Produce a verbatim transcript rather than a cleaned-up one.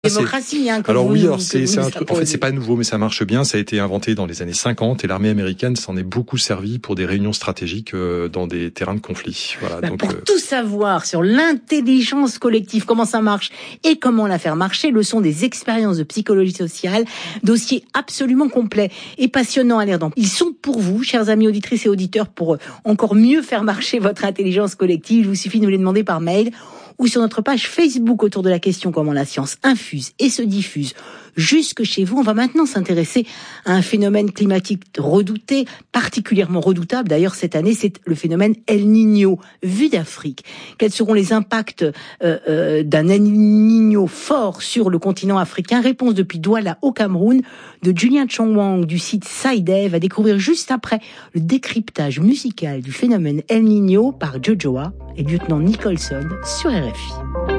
Démocratie, hein, que alors vous, oui, alors que c'est, vous c'est un truc. En fait, apposez. c'est pas nouveau, mais ça marche bien. Ça a été inventé dans les années cinquante et l'armée américaine s'en est beaucoup servi pour des réunions stratégiques euh, dans des terrains de conflit. Voilà. Bah, donc pour euh... tout savoir sur l'intelligence collective, comment ça marche et comment la faire marcher, leçon des expériences de psychologie sociale, dossier absolument complet et passionnant à lire. Donc, ils sont pour vous, chers amis auditrices et auditeurs, pour encore mieux faire marcher votre intelligence collective. Il vous suffit de nous les demander par mail ou sur notre page Facebook autour de la question comment la science infuse et se diffuse jusque chez vous. On va maintenant s'intéresser à un phénomène climatique redouté, particulièrement redoutable d'ailleurs cette année, c'est le phénomène El Niño, vu d'Afrique. Quels seront les impacts euh, euh, d'un El Niño fort sur le continent africain? Réponse depuis Douala au Cameroun de Julien Chongwang du site SciDev, à découvrir juste après le décryptage musical du phénomène El Niño par Jojoa et lieutenant Nicholson sur R F I.